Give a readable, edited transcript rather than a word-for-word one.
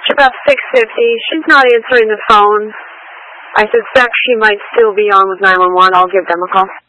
About 650. She's not answering the phone. I suspect she might still be on with 911. I'll give them a call.